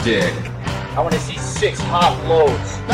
dick. I want to see 6 hot loads.